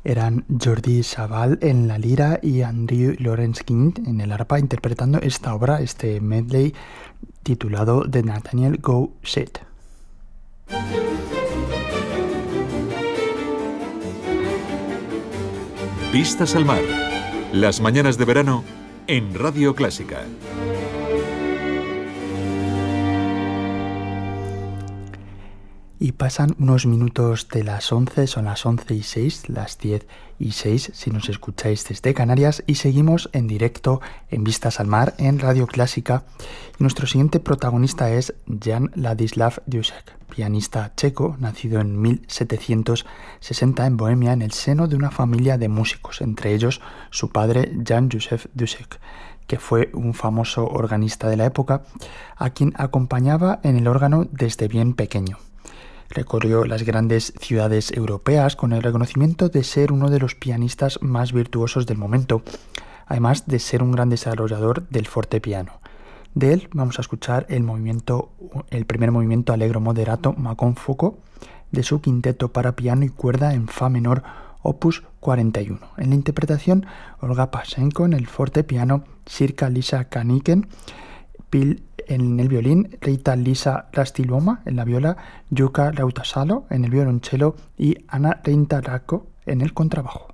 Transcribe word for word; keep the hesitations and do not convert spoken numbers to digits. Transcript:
Eran Jordi Savall en la lira y Andrew Lawrence King en el arpa interpretando esta obra, este medley titulado The Nathaniel Go Set. Vistas al mar. Las mañanas de verano en Radio Clásica. Y pasan unos minutos de las once, son las once y seis, las diez y seis si nos escucháis desde Canarias, y seguimos en directo en Vistas al Mar en Radio Clásica. Y nuestro siguiente protagonista es Jan Ladislav Dušek, pianista checo, nacido en mil setecientos sesenta en Bohemia en el seno de una familia de músicos, entre ellos su padre Jan Józef Dušek, que fue un famoso organista de la época, a quien acompañaba en el órgano desde bien pequeño. Recorrió las grandes ciudades europeas con el reconocimiento de ser uno de los pianistas más virtuosos del momento, además de ser un gran desarrollador del fortepiano. De él vamos a escuchar el movimiento, el primer movimiento allegro moderato ma con fuoco de su quinteto para piano y cuerda en fa menor opus cuarenta y uno. En la interpretación, Olga Pashenko en el fortepiano, Sirka Lisa Kaniken en el violín, Riitta-Liisa Rastiluoma en la viola, Jukka Rautasalo en el violonchelo y Anna Rintarato en el contrabajo.